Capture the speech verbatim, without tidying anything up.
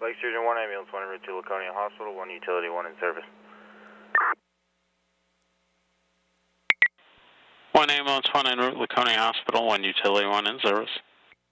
Lake Sturgeon one, ambulance one en route to Laconia Hospital, one utility, one in service. One ambulance, one en route, Laconia Hospital, one utility, one in service.